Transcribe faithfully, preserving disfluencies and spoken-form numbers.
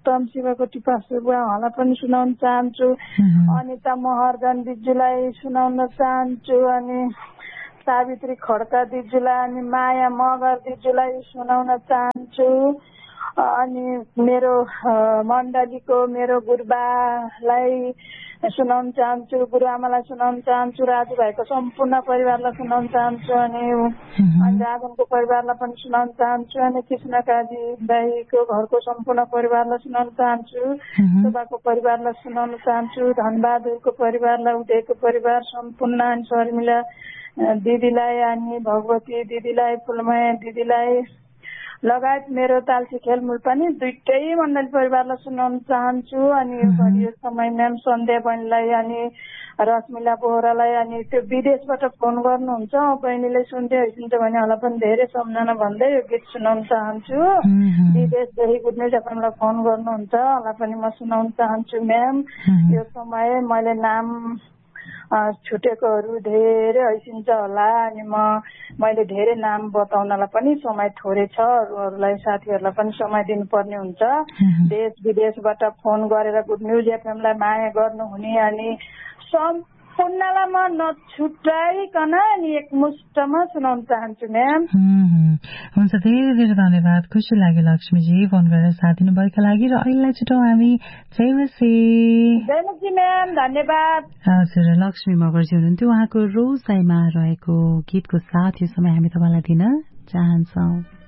उत्तम Shivakoti pastor बुवा उहाँलाई पनि सुनाउन चाहन्छु। अनिता महर्जन दिजूलाई सुनाउन चाहन्छु अनि सावित्री खड्का दिजूलाई अनि माया मगर दिजूलाई सुनाउन चाहन्छु। अनि मेरो मण्डलीको मेरो गुरुबालाई सुनाउन चाहन्छु, गुरुआमालाई सुनाउन चाहन्छु, राजु भाइको सम्पूर्ण परिवारलाई सुनाउन चाहन्छु अनि अनि राजनको परिवारलाई पनि सुनाउन चाहन्छु अनि कृष्ण काजी दाईको घरको सम्पूर्ण परिवारलाई सुनाउन चाहन्छु, शोभाको परिवारलाई सुनाउन चाहन्छु, धनबहादुरको परिवारलाई, उदयको परिवार सम्पूर्ण अनि शर्मिला दिदीलाई अनि भगवती दिदीलाई, फुलमाया दिदीलाई लगायत मेरो तालसी खेलमुल पनि दुईटै मण्डली परिवारलाई सुनाउन चाहन्छु अनि यो समय म्याम सन्ध्या बहिनीलाई अनि रश्मिला बोहरालाई अनि त्यो विदेशबाट फोन गर्नुहुन्छ बहिनीले सुन्दै हुनुहुन्छ भने होला पनि धेरै सम्झना भन्दै यो गीत सुनाउन चाहन्छु। विदेशदेखि गुड न्युज एफएमलाई फोन गर्नुहुन्छ होला पनि म सुनाउन चाहन्छु म्याम। यो समय मैले नाम छुटेकोहरू धेरै हैसिन्छ होला अनि म मैले धेरै नाम बताउनलाई पनि समय थोरै छ, अरूहरूलाई साथीहरूलाई पनि समय दिनुपर्ने हुन्छ। देश विदेशबाट फोन गरेर गुड न्युज एफएमलाई माया गर्नुहुने अनि सम्पूर्णलाई म नछुटाइकन अनि एकमुष्टमा सुनाउन चाहन्छु म्याम। हुन्छ, धेरै धेरै धन्यवाद, खुसी लाग्यो लक्ष्मीजी फोन गरेर साथ दिनुभएका लागि। र अहिलेलाई छुट्याउँ हामी। जय मसी। जय मसी म्याम, धन्यवाद। हजुर, लक्ष्मी मगरजी हुनुहुन्थ्यो, उहाँको रोजाइमा रहेको गीतको साथ यो समय हामी तपाईँलाई दिन चाहन्छौँ।